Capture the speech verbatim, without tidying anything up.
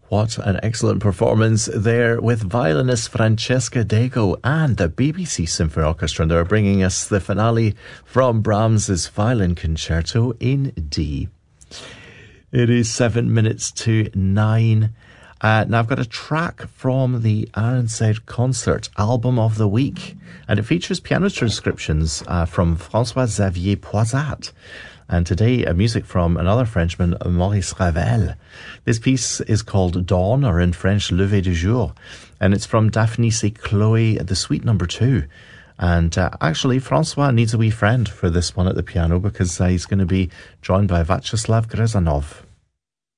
What an excellent performance there with violinist Francesca Dego and the B B C Symphony Orchestra. And they're bringing us the finale from Brahms's Violin Concerto in D. It is seven minutes to nine. Uh, now I've got a track from the Aronside Concert Album of the Week, and it features piano transcriptions uh, from François-Xavier Poisat. And today, uh, music from another Frenchman, Maurice Ravel. This piece is called Dawn, or in French, Lever du Jour. And it's from Daphnis et Chloe, the Suite Number Two. And uh, actually, Francois needs a wee friend for this one at the piano, because uh, he's going to be joined by Vyacheslav Grezanov.